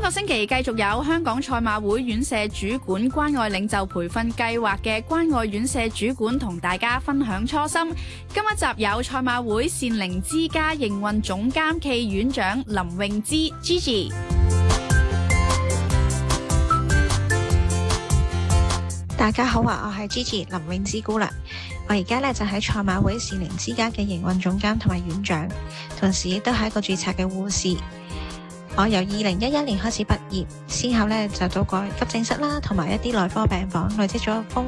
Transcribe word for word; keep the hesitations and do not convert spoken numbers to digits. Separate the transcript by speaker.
Speaker 1: 個星期繼續有香港賽馬會院舍主管關愛領袖培訓計劃嘅關愛院舍主管同大家分享初心。今一集有賽馬會善寧之家營運總監暨院長林詠芝 Gigi。
Speaker 2: 大家好啊，我係 Gigi 林詠芝姑娘。我而家咧就喺賽馬會善寧之家嘅營運總監同埋院長，同時亦都係一個註冊嘅護士。我由二零一一年開始畢業，先後咧就到過急症室啦，同埋一啲內科病房，累積咗豐